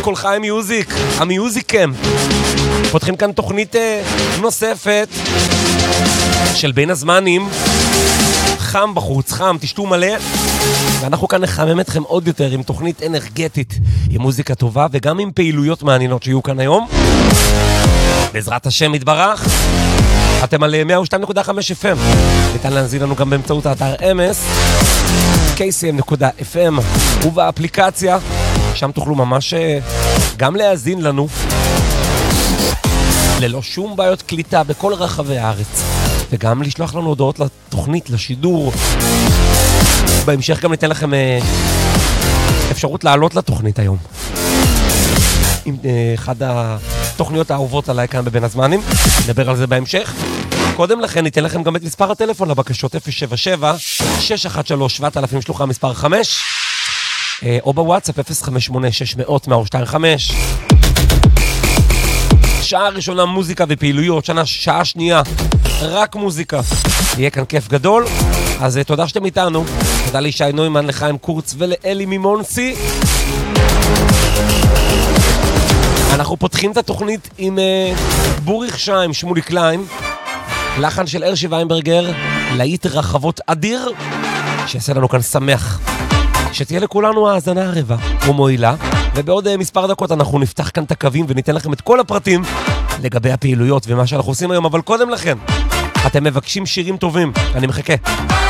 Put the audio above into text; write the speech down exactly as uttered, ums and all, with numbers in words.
כל חיים מיוזיק, המיוזיקם. פותחים כאן תוכנית אה, נוספת של בין הזמנים. חם בחוץ, חם, תשתו מלא. ואנחנו כאן נחמם אתכם עוד יותר עם תוכנית אנרגטית, עם מוזיקה טובה וגם עם פעילויות מעניינות שיהיו כאן היום. בעזרת השם יתברך. אתם על מאה ושתיים נקודה חמש אף אם. ניתן להנזין לנו גם באמצעות האתר אמס, קיי סי אם דוט אף אם, ובאפליקציה, שם תוכלו ממש גם להאזין לנו ללא שום בעיות קליטה בכל רחבי הארץ, וגם לשלוח לנו הודעות לתוכנית, לשידור. בהמשך גם ניתן לכם אפשרות לעלות לתוכנית היום עם אחד התוכניות האהובות עליי כאן בבין הזמנים. נדבר על זה בהמשך. קודם לכן ניתן לכם גם את מספר הטלפון לבקשות אפס שבע שבע שש אחת שלוש שבע אלף שלוחה מספר חמש, או בוואטסאפ אפס חמש שמונה שש מאות מאה שתיים וחמש. שעה ראשונה מוזיקה ופעילויות, שנה, שעה שנייה רק מוזיקה. יהיה כאן כיף גדול. אז תודה שאתם איתנו. תודה לישי נוימן, לחיים קורץ ולאלי ממונסי. אנחנו פותחים את התוכנית עם uh, בוריך שיים, שמולי קליין, לחן של ארשי ויינברגר, להיט רחבות אדיר, שיעשה לנו כאן שמח. שתהיה לכולנו האזנה הרבה ומועילה, ובעוד uh, מספר דקות אנחנו נפתח כאן את הקווים וניתן לכם את כל הפרטים לגבי הפעילויות ומה שאנחנו עושים היום. אבל קודם לכן, אתם מבקשים שירים טובים, אני מחכה.